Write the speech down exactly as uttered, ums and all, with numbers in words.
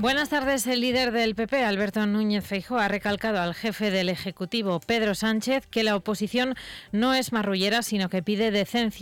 Buenas tardes. El líder del P P, Alberto Núñez Feijóo, ha recalcado al jefe del Ejecutivo, Pedro Sánchez, que la oposición no es marrullera, sino que pide decencia